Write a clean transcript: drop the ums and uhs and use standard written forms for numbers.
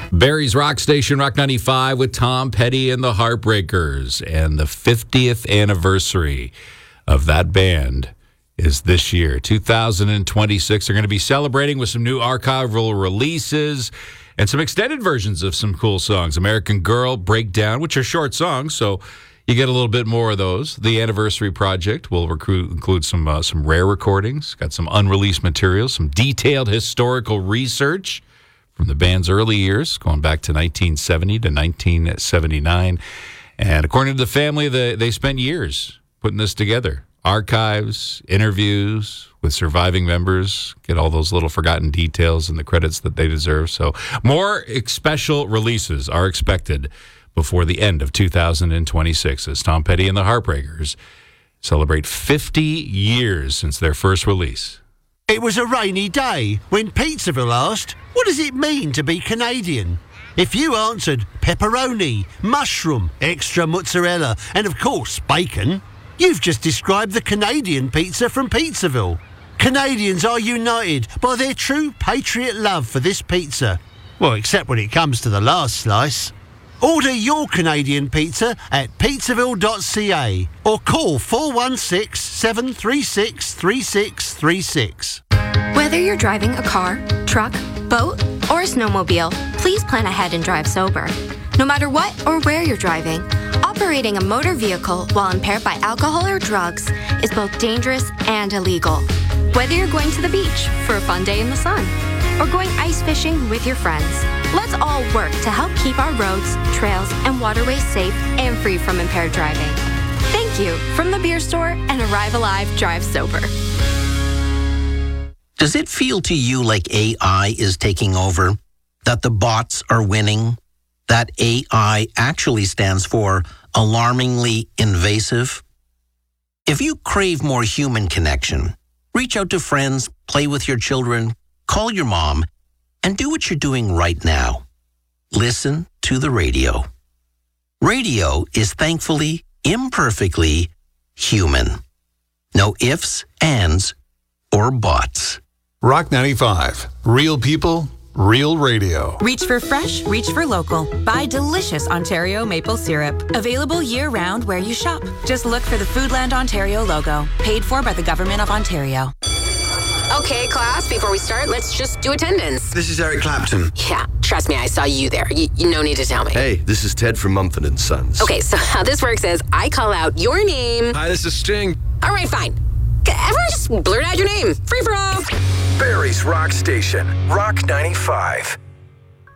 Barry's Rock Station, Rock 95 with Tom Petty and the Heartbreakers. And the 50th anniversary of that band is this year, 2026. They're going to be celebrating with some new archival releases and some extended versions of some cool songs. American Girl, Breakdown, which are short songs, so you get a little bit more of those. The Anniversary Project will include some rare recordings, got some unreleased materials, some detailed historical research from the band's early years, going back to 1970 to 1979. And according to the family, they spent years putting this together. Archives, interviews with surviving members, get all those little forgotten details and the credits that they deserve. So more special releases are expected before the end of 2026 as Tom Petty and the Heartbreakers celebrate 50 years since their first release. It was a rainy day when Pizzaville asked, what does it mean to be Canadian? If you answered pepperoni, mushroom, extra mozzarella, and of course bacon, you've just described the Canadian pizza from Pizzaville. Canadians are united by their true patriot love for this pizza. Well, except when it comes to the last slice. Order your Canadian pizza at pizzaville.ca or call 416-736-3636. Whether you're driving a car, truck, boat, or a snowmobile, please plan ahead and drive sober. No matter what or where you're driving, operating a motor vehicle while impaired by alcohol or drugs is both dangerous and illegal. Whether you're going to the beach for a fun day in the sun or going ice fishing with your friends, let's all work to help keep our roads, trails, and waterways safe and free from impaired driving. Thank you from the beer store and Arrive Alive Drive Sober. Does it feel to you like AI is taking over? That the bots are winning? That AI actually stands for alarmingly invasive? If you crave more human connection, reach out to friends, play with your children, call your mom, and do what you're doing right now. Listen to the radio. Radio is thankfully, imperfectly human. No ifs, ands, or buts. Rock 95. Real people, real radio. Reach for fresh, reach for local. Buy delicious Ontario maple syrup. Available year-round where you shop. Just look for the Foodland Ontario logo. Paid for by the Government of Ontario. Okay, class, before we start, let's just do attendance. This is Eric Clapton. Yeah, trust me, I saw you there. You no need to tell me. Hey, this is Ted from Mumford & Sons. Okay, so how this works is I call out your name. Hi, this is Sting. All right, fine. Everyone just blurt out your name. Free for all. Barry's Rock Station, Rock 95.